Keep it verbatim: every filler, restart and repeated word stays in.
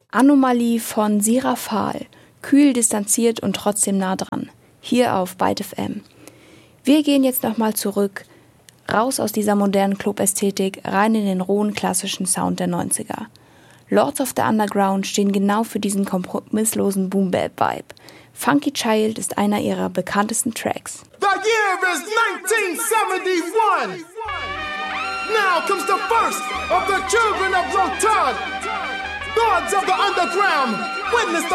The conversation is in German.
Anomalie von Sira Fahl. Kühl, distanziert und trotzdem nah dran. Hier auf Byte F M. Wir gehen jetzt nochmal zurück, raus aus dieser modernen Club-Ästhetik, rein in den rohen klassischen Sound der neunziger. Lords of the Underground stehen genau für diesen kompromisslosen Boom-Bap-Vibe. Funky Child ist einer ihrer bekanntesten Tracks. The year is nineteen seventy-one. Now comes the first of the children of Rotan. Lords of the Underground, witness the